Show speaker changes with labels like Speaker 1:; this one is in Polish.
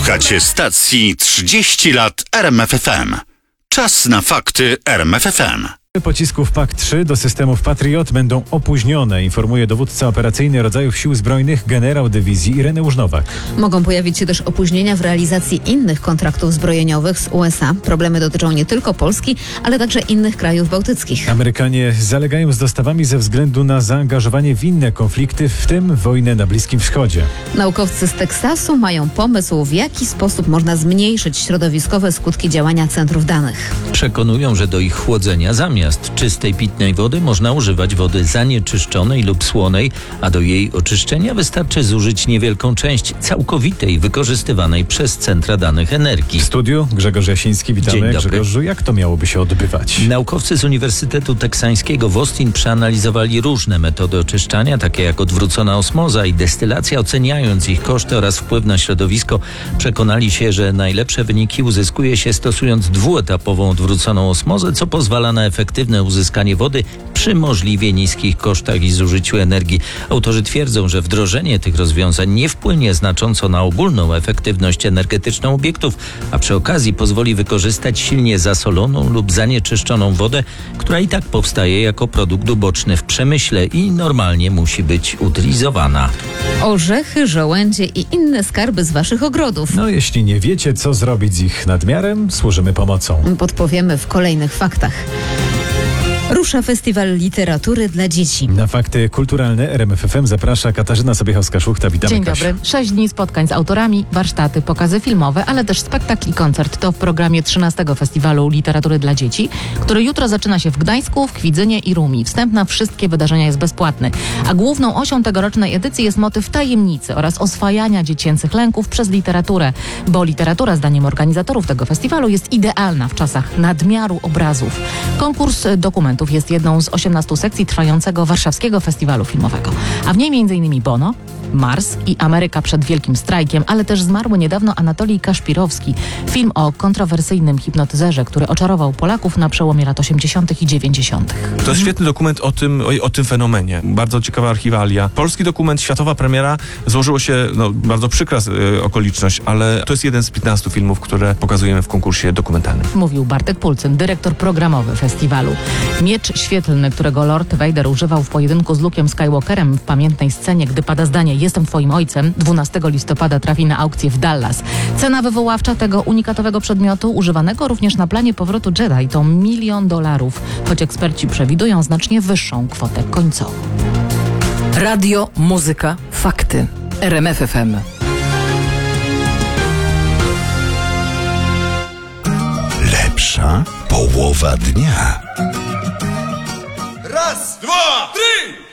Speaker 1: Słuchacie stacji 30 lat RMFFM. Czas na fakty RMFFM.
Speaker 2: Pocisków PAK-3 do systemów Patriot będą opóźnione, informuje dowódca operacyjny rodzajów sił zbrojnych generał dywizji Ireneusz Nowak.
Speaker 3: Mogą pojawić się też opóźnienia w realizacji innych kontraktów zbrojeniowych z USA. Problemy dotyczą nie tylko Polski, ale także innych krajów bałtyckich.
Speaker 2: Amerykanie zalegają z dostawami ze względu na zaangażowanie w inne konflikty, w tym wojnę na Bliskim Wschodzie.
Speaker 3: Naukowcy z Teksasu mają pomysł, w jaki sposób można zmniejszyć środowiskowe skutki działania centrów danych.
Speaker 4: Przekonują, że do ich chłodzenia zamiast czystej pitnej wody można używać wody zanieczyszczonej lub słonej, a do jej oczyszczenia wystarczy zużyć niewielką część całkowitej wykorzystywanej przez centra danych energii.
Speaker 2: W studiu Grzegorz Jasiński, witamy.
Speaker 4: Dzień dobry.
Speaker 2: Grzegorzu, jak to miałoby się odbywać?
Speaker 4: Naukowcy z Uniwersytetu Teksańskiego w Austin przeanalizowali różne metody oczyszczania, takie jak odwrócona osmoza i destylacja, oceniając ich koszty oraz wpływ na środowisko. Przekonali się, że najlepsze wyniki uzyskuje się stosując dwuetapową odwróconą osmozę, co pozwala na efektywne uzyskanie wody przy możliwie niskich kosztach i zużyciu energii. Autorzy twierdzą, że wdrożenie tych rozwiązań nie wpłynie znacząco na ogólną efektywność energetyczną obiektów, a przy okazji pozwoli wykorzystać silnie zasoloną lub zanieczyszczoną wodę, która i tak powstaje jako produkt uboczny w przemyśle i normalnie musi być utylizowana.
Speaker 3: Orzechy, żołędzie i inne skarby z waszych ogrodów.
Speaker 2: No, jeśli nie wiecie, co zrobić z ich nadmiarem, służymy pomocą.
Speaker 3: Podpowiemy w kolejnych faktach. Rusza Festiwal Literatury dla Dzieci.
Speaker 2: Na fakty kulturalne RMFFM zaprasza Katarzyna Sobiechowska-Szuchta. Witamy,
Speaker 5: Dzień
Speaker 2: Kasiu.
Speaker 5: dobry. 6 dni spotkań z autorami, warsztaty, pokazy filmowe, ale też spektakl i koncert. To w programie 13 Festiwalu Literatury dla Dzieci, który jutro zaczyna się w Gdańsku, w Kwidzynie i Rumi. Wstęp na wszystkie wydarzenia jest bezpłatny. A główną osią tegorocznej edycji jest motyw tajemnicy oraz oswajania dziecięcych lęków przez literaturę. Bo literatura, zdaniem organizatorów tego festiwalu, jest idealna w czasach nadmiaru obrazów. Konkurs dokumentów jest jedną z 18 sekcji trwającego Warszawskiego Festiwalu Filmowego. A w niej m.in. Bono, Mars i Ameryka przed Wielkim Strajkiem, ale też zmarły niedawno Anatolij Kaszpirowski. Film o kontrowersyjnym hipnotyzerze, który oczarował Polaków na przełomie lat 80. i 90.
Speaker 6: To jest świetny dokument o tym fenomenie. Bardzo ciekawa archiwalia. Polski dokument, światowa premiera. Złożyło się, bardzo przykra okoliczność, ale to jest jeden z 15 filmów, które pokazujemy w konkursie dokumentalnym.
Speaker 5: Mówił Bartek Pulcyn, dyrektor programowy festiwalu. Miecz świetlny, którego Lord Vader używał w pojedynku z Luke'em Skywalkerem w pamiętnej scenie, gdy pada zdanie "Jestem twoim ojcem", 12 listopada trafi na aukcję w Dallas. Cena wywoławcza tego unikatowego przedmiotu, używanego również na planie powrotu Jedi, to $1 milion, choć eksperci przewidują znacznie wyższą kwotę końcową.
Speaker 7: Radio, muzyka, fakty. RMFFM.
Speaker 1: Lepsza połowa dnia.
Speaker 8: Raz, dwa, trzy!